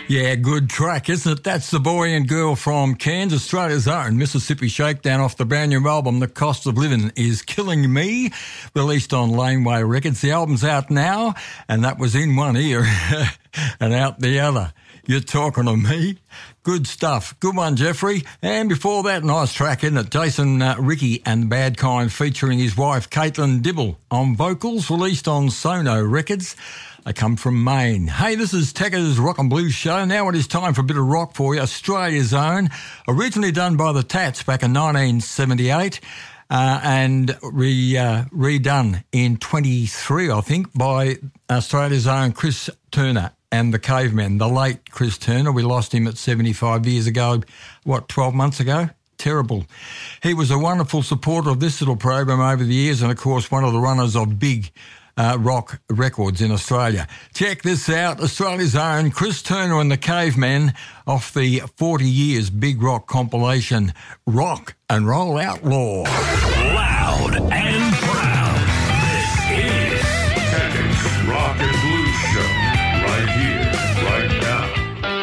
Yeah, good track, isn't it? That's the boy and girl from Cairns, Australia's own Mississippi Shakedown off the brand new album, The Cost of Living is Killing Me, released on Laneway Records. The album's out now, and that was in one ear and out the other. You're talking to me? Good stuff. Good one, Jeffrey. And before that, nice track, isn't it? Jason Ricky and the Bad Kind featuring his wife, Caitlin Dibble, on vocals, released on Sono Records. They come from Maine. Hey, this is Taggar's Rock and Blues Show. Now it is time for a bit of rock for you. Australia's own, originally done by the Tats back in 1978 and redone in 23, I think, by Australia's own Chris Turner and the Cavemen, the late Chris Turner. We lost him at 75 years ago, 12 months ago? Terrible. He was a wonderful supporter of this little program over the years and, of course, one of the runners of big rock records in Australia. Check this out, Australia's own Chris Turner and the Cavemen off the 40 Years Big Rock compilation, Rock and Roll Outlaw. Loud and proud, this is Taggar's Rock and Blues Show, right here